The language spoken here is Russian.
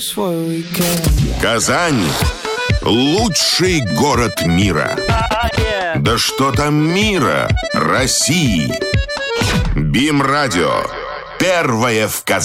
свой уикенд. Казань – лучший город мира. Да что там мира, России. БИМ-радио. Первое в Казани.